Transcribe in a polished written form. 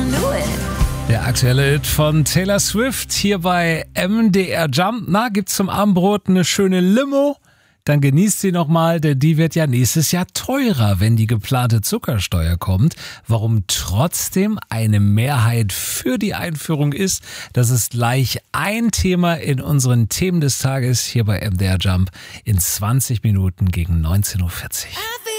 knew it. Der aktuelle Hit von Taylor Swift hier bei MDR Jump. Na, gibt's zum Abendbrot eine schöne Limo? Dann genießt sie nochmal, denn die wird ja nächstes Jahr teurer, wenn die geplante Zuckersteuer kommt. Warum trotzdem eine Mehrheit für die Einführung ist, das ist gleich ein Thema in unseren Themen des Tages hier bei MDR Jump in 20 Minuten gegen 19.40 Uhr.